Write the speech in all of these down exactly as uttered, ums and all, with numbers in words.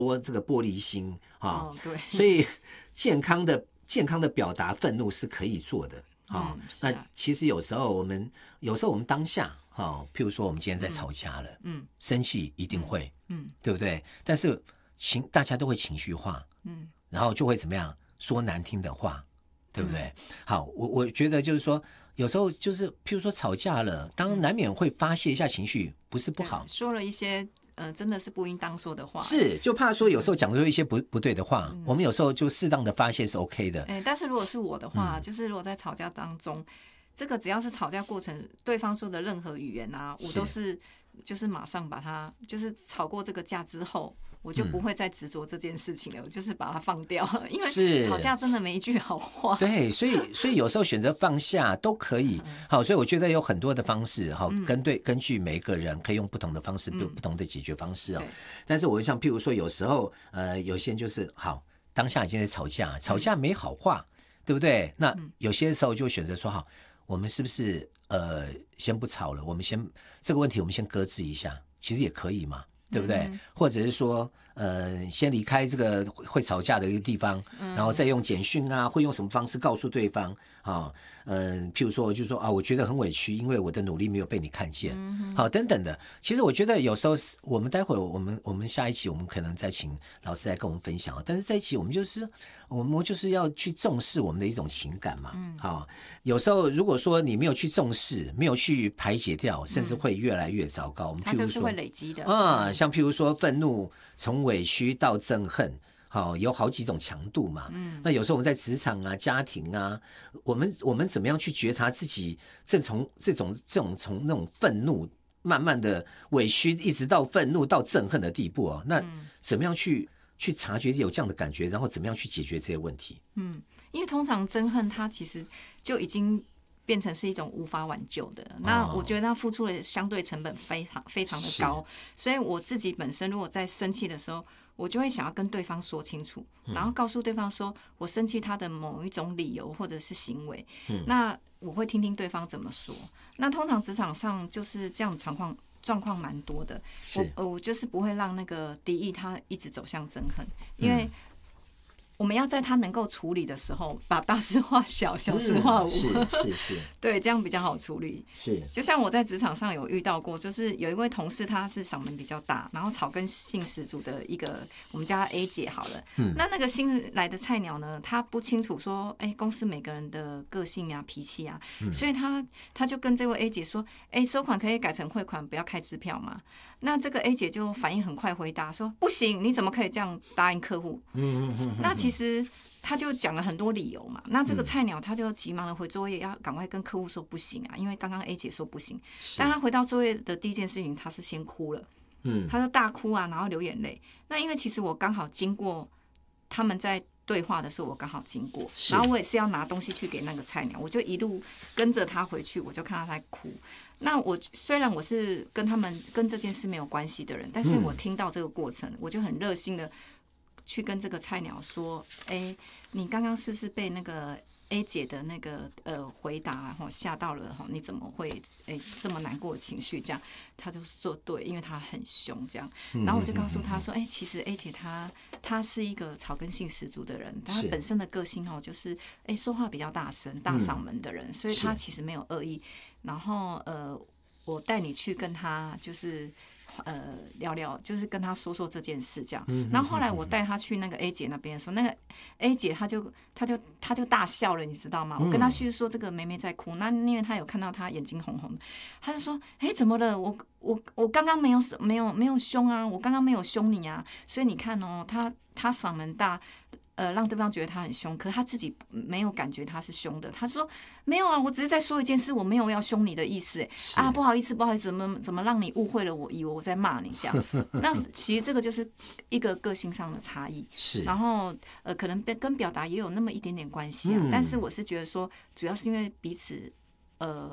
多这个玻璃心啊、 哦，对， 所以健康的健康的表达愤怒是可以做的啊、 嗯啊那其实有时候我们有时候我们当下哈、哦，譬如说我们今天在吵架了， 嗯， 生气一定会， 嗯， 对不对？但是情大家都会情绪化， 嗯， 然后就会怎么样说难听的话，对不对？嗯、好，我我觉得就是说。有时候就是，譬如说吵架了，当然难免会发泄一下情绪，不是不好。 说了一些呃，真的是不应当说的话， 是就怕说有时候讲出一些不不对的话，嗯、我们有时候就适当的发泄是 OK 的。 哎，但是如果是我的话， 嗯、 就是如果在吵架当中，这个只要是吵架过程，对方说的任何语言啊，我都是就是马上把它，就是吵过这个架之后。我就不会再执着这件事情了，嗯、我就是把它放掉，因为吵架真的没一句好话。 对，所以所以有时候选择放下都可以。好，所以我觉得有很多的方式，哈，跟对根据每一个人可以用不同的方式，有、嗯、不同的解决方式哦。但是我像譬如说，有时候呃，有些人就是好，当下已经在吵架，吵架没好话，嗯、对不对？那有些时候就选择说好，我们是不是呃先不吵了？我们先这个问题我们先搁置一下，其实也可以嘛。对不对？嗯、或者是说，呃，先离开这个会吵架的一个地方，嗯、然后再用简讯啊，会用什么方式告诉对方啊？嗯、呃，譬如说，就说啊，我觉得很委屈，因为我的努力没有被你看见，嗯、好，等等的。其实我觉得有时候，我们待会儿我们我们下一期我们可能再请老师来跟我们分享，但是在一起我们就是我们就是要去重视我们的一种情感嘛。嗯，好，有时候如果说你没有去重视，没有去排解掉，甚至会越来越糟糕。我们譬如说，它就是会累积的啊。像譬如说愤怒从委屈到憎恨，好、哦、有好几种强度嘛。嗯，那有时候我们在职场啊、家庭啊，我们我们怎么样去觉察自己正从这种这种从那种愤怒慢慢的委屈，一直到愤怒到憎恨的地步啊？那怎么样去、嗯、去察觉有这样的感觉，然后怎么样去解决这些问题？ 嗯，因为通常憎恨它其实就已经变成是一种无法挽救的，那我觉得他付出的相对成本非常非常的高，所以我自己本身如果在生气的时候，我就会想要跟对方说清楚，然后告诉对方说我生气他的某一种理由或者是行为，嗯、那我会听听对方怎么说。那通常职场上就是这样的状况。状况蛮多的，我我就是不会让那个敌意他一直走向憎恨，因为。嗯我们要在他能够处理的时候，把大事化小，小事化无。 嗯、是是是， 对，这样比较好处理。 是， 就像我在职场上有遇到过，就是有一位同事，他是嗓门比较大，然后草根性十足的一个，我们叫他 A 姐好了。嗯。那那个新来的菜鸟呢，他不清楚说，哎、欸，公司每个人的个性啊、脾气啊，嗯、所以他他就跟这位 A 姐说，哎、欸，收款可以改成汇款，不要开支票嘛。那这个 A 姐就反应很快回答说，不行，你怎么可以这样答应客户？嗯嗯嗯。那其实。其实他就讲了很多理由嘛，那这个菜鸟他就急忙的回作业，要赶快跟客户说不行啊，因为刚刚 A 姐说不行。但他回到作业的第一件事情，他是先哭了，嗯，他就大哭啊，然后流眼泪。那因为其实我刚好经过他们在对话的时候，我刚好经过，然后我也是要拿东西去给那个菜鸟，我就一路跟着他回去，我就看到他在哭。那我虽然我是跟他们跟这件事没有关系的人，但是我听到这个过程，我就很热心的。去跟这个菜鸟说，哎、欸，你刚刚是不是被那个 A 姐的那个呃回答哈吓到了哈？你怎么会哎、欸、这么难过的情绪？这样，他就说对，因为他很凶这样。然后我就告诉他说，哎、欸，其实 A 姐她她是一个草根性十足的人，她本身的个性哦就是哎、欸、说话比较大声、大嗓门的人，所以她其实没有恶意。然后呃，我带你去跟他就是。呃，聊聊就是跟他说说这件事，这样。然后后来我带他去那个 A 姐那边的时候，那个 A 姐她就她就她就大笑了，你知道吗？我跟她叙述说这个妹妹在哭，那因为她有看到她眼睛红红的，她就说：“哎、欸，怎么了？我我我刚刚没有没有没有凶啊，我刚刚没有凶你啊，所以你看哦，她她嗓门大。”呃，让对方觉得他很凶，可是他自己没有感觉他是凶的。他说没有啊，我只是在说一件事，我没有要凶你的意思。哎啊，不好意思，不好意思，怎么怎么让你误会了我，以为我在骂你这样。那其实这个就是一个个性上的差异。 是， 然后呃，可能跟表达也有那么一点点关系啊。嗯、但是我是觉得说，主要是因为彼此呃。不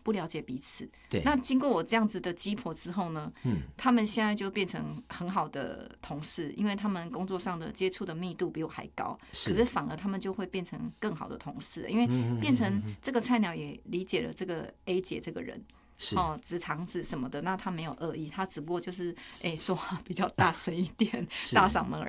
不了解彼此。 对， 那经过我这样子的鸡婆之后呢， 嗯， 他们现在就变成很好的同事，因为他们工作上的接触的密度比我还高， 是可是反而他们就会变成更好的同事，因为变成这个菜鸟也理解了这个 A 姐这个人。哦，直肠子什么的，那他没有恶意，他只不过就是哎、欸、说话比较大声一点，大嗓门